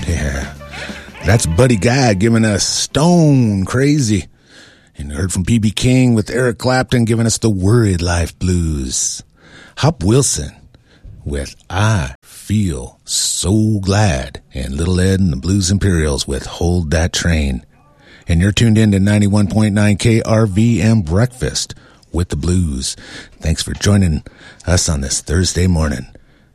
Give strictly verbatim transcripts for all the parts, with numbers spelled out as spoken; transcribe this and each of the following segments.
Yeah, that's Buddy Guy giving us Stone Crazy. And heard from B B King with Eric Clapton giving us the Worried Life Blues. Hop Wilson with I Feel So Glad. And Little Ed and the Blues Imperials with Hold That Train. And you're tuned in to ninety-one point nine K R V M Breakfast with the Blues. Thanks for joining us on this Thursday morning.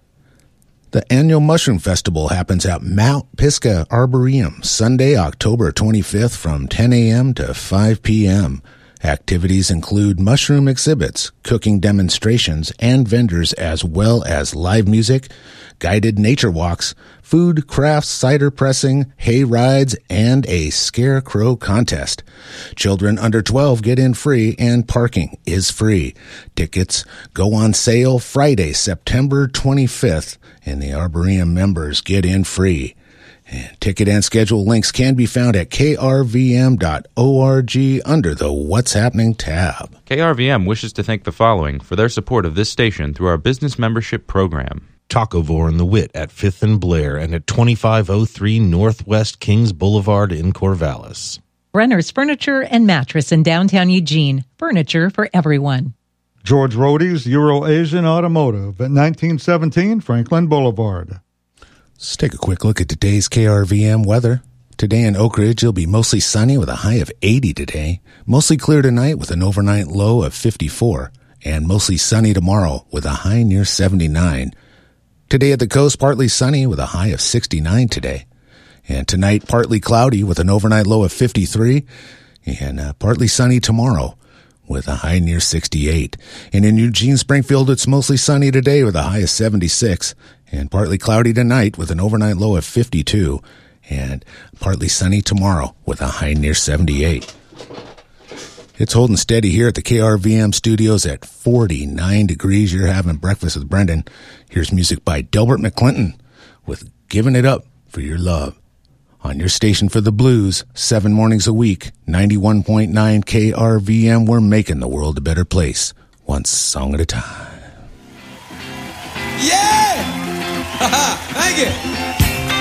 The annual Mushroom Festival happens at Mount Pisgah Arboretum, Sunday, October twenty-fifth from ten a.m. to five p.m. Activities include mushroom exhibits, cooking demonstrations, and vendors, as well as live music, guided nature walks, food, crafts, cider pressing, hay rides, and a scarecrow contest. Children under twelve get in free, and parking is free. Tickets go on sale Friday, September twenty-fifth, and the Arboretum members get in free. And ticket and schedule links can be found at k r v m dot org under the What's Happening tab. K R V M wishes to thank the following for their support of this station through our business membership program. Tacovore and the Wit at fifth and Blair and at twenty-five oh three Northwest Kings Boulevard in Corvallis. Brenner's Furniture and Mattress in downtown Eugene. Furniture for everyone. George Rohde's Euro-Asian Automotive at nineteen seventeen Franklin Boulevard. Let's take a quick look at today's K R V M weather. Today in Oak Ridge, it'll be mostly sunny with a high of eighty today. Mostly clear tonight with an overnight low of fifty-four. And mostly sunny tomorrow with a high near seventy-nine. Today at the coast, partly sunny with a high of sixty-nine today. And tonight, partly cloudy with an overnight low of fifty-three. And uh, partly sunny tomorrow with a high near sixty-eight. And in Eugene, Springfield, it's mostly sunny today with a high of seventy-six. And partly cloudy tonight with an overnight low of fifty-two. And partly sunny tomorrow with a high near seventy-eight. It's holding steady here at the K R V M studios at forty-nine degrees. You're having breakfast with Brendan. Here's music by Delbert McClinton with Giving It Up for Your Love. On your station for the blues, seven mornings a week, ninety-one point nine K R V M. We're making the world a better place, one song at a time. Yeah! Thank you.